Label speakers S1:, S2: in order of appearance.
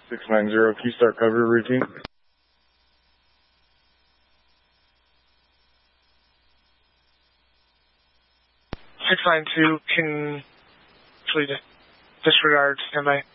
S1: 690, can you start cover routine?
S2: 692, can please disregard standby.